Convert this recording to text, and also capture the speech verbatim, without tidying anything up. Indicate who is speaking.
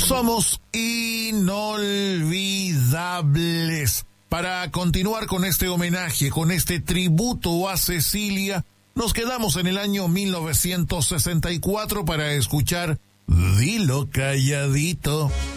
Speaker 1: Somos inolvidables. Para continuar con este homenaje, con este tributo a Cecilia, nos quedamos en el año mil novecientos sesenta y cuatro para escuchar Dilo Calladito.